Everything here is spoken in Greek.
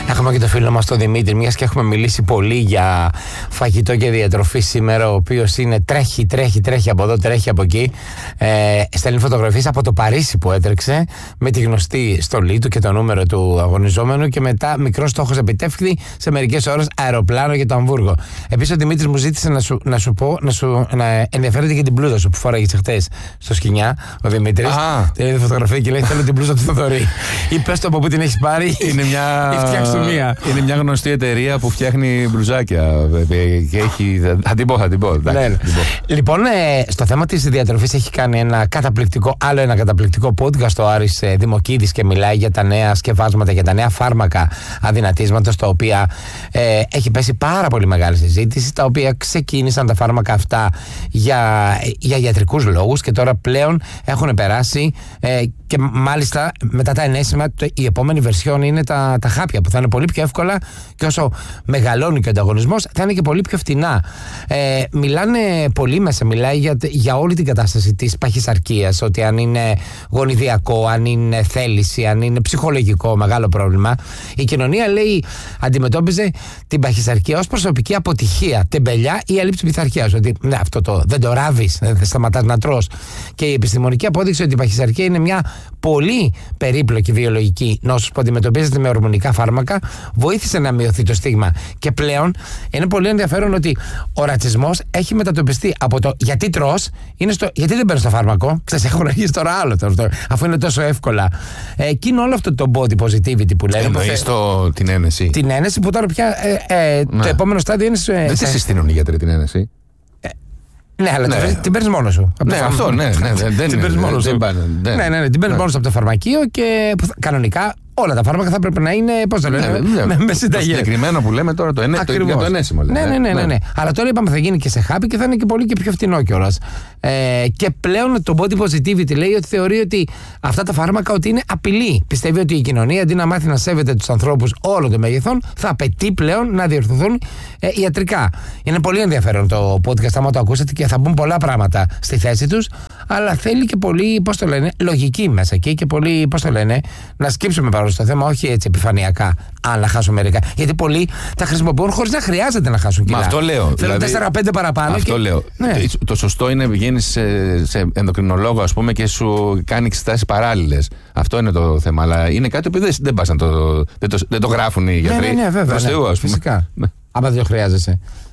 Έχουμε και το φίλο μας τον Δημήτρη, μιας και έχουμε μιλήσει πολύ για φαγητό και διατροφή σήμερα, ο οποίος είναι τρέχει από εδώ, τρέχει από εκεί. Στέλνει φωτογραφίες από το Παρίσι που έτρεξε, με τη γνωστή στολή του και το νούμερο του αγωνιζόμενου, και μετά μικρός στόχος επιτεύχθη σε μερικές ώρες, αεροπλάνο για το Αμβούργο. Επίσης ο Δημήτρης μου ζήτησε να ενδιαφέρεται για την μπλούζα σου που φόραγες χτες στο Σκοινιά. Ο Δημήτρης την είδε φωτογραφία και λέει: θέλω την μπλούζα του Θοδωρή. Ή πες το από πού την έχεις πάρει. Είναι μια γνωστή εταιρεία που φτιάχνει μπλουζάκια και έχει. Θα την πω. Ναι. Λοιπόν, στο θέμα της διατροφής έχει κάνει ένα καταπληκτικό podcast ο Άρης Δημοκίδης και μιλάει για τα νέα σκευάσματα, για τα νέα φάρμακα αδυνατίσματος, τα οποία έχει πέσει πάρα πολύ μεγάλη συζήτηση, τα οποία ξεκίνησαν τα φάρμακα αυτά για ιατρικούς λόγους και τώρα πλέον έχουν περάσει και μάλιστα μετά τα ενέσιμα η επόμενη βερσιόν είναι τα χάπια, που θα είναι πολύ πιο εύκολα και όσο μεγαλώνει και ο ανταγωνισμός θα είναι και πολύ πιο φτηνά. Μιλάνε πολύ μέσα, μιλάει για όλη την κατάσταση της παχυσαρκίας, ότι αν είναι γονιδιακό, αν είναι θέληση, αν είναι ψυχολογικό μεγάλο πρόβλημα. Η κοινωνία, λέει, αντιμετώπιζε την παχυσαρκία ως προσωπική αποτυχία, τεμπελιά ή έλλειψη πειθαρχίας, ότι ναι, αυτό δεν το ράβεις, δεν σταματάς να τρως. Και η επιστημονική απόδειξη ότι η παχυσαρκία είναι μια πολύ περίπλοκη βιολογική νόσος που αντιμετωπίζεται με ορμονικά φάρμακα, βοήθησε να μειωθεί το στίγμα. Και πλέον είναι πολύ ενδιαφέρον ότι ο ρατσισμός έχει μετατοπιστεί από το γιατί τρως, είναι στο γιατί δεν παίρνεις το φάρμακο. Ξέρεις, έχουν αρχίσει τώρα άλλο αυτό, αφού είναι τόσο εύκολα. Και είναι όλο αυτό το body positivity που λέμε. Εννοείς την ένεση. Την ένεση που τώρα πια το επόμενο στάδιο είναι. Δεν τη συστήνουν οι γιατροί την ένεση. Ναι, αλλά την παίρνεις μόνος σου. Αυτό, ναι. Την παίρνεις μόνος σου. Ναι, την παίρνεις μόνος σου από το φαρμακείο και κανονικά όλα τα φάρμακα θα πρέπει να είναι, πώς το λένε, με συνταγές. Το συγκεκριμένο που λέμε τώρα, το ενέσιμο. Ναι. Αλλά τώρα είπαμε θα γίνει και σε χάπι και θα είναι και πολύ και πιο φτηνό κιόλας. Και πλέον το body positivity λέει ότι θεωρεί ότι αυτά τα φάρμακα ότι είναι απειλή. Πιστεύει ότι η κοινωνία αντί να μάθει να σέβεται τους ανθρώπους όλων των μεγεθών, θα απαιτεί πλέον να διορθωθούν ιατρικά. Είναι πολύ ενδιαφέρον το podcast, άμα το ακούσατε, και θα μπουν πολλά πράγματα στη θέση τους, αλλά θέλει και πολύ, πώς το λένε, λογική μέσα εκεί και πολύ, πώς το λένε, να σκύψουμε πάνω στο θέμα, όχι έτσι επιφανειακά, αν να χάσουν μερικά. Γιατί πολλοί τα χρησιμοποιούν χωρίς να χρειάζεται να χάσουν κιλά. Μα αυτό λέω. Θέλουν 4-5 παραπάνω. Αυτό λέω. Ναι. Το σωστό είναι να πηγαίνεις σε ενδοκρινολόγο, ας πούμε, και σου κάνει εξετάσεις παράλληλες. Αυτό είναι το θέμα. Αλλά είναι κάτι που δεν πας να δεν το γράφουν οι γιατροί. Ναι, βέβαια. Προς Θεού, ας πούμε. Φυσικά. Άμα δεν το χρειάζεσαι.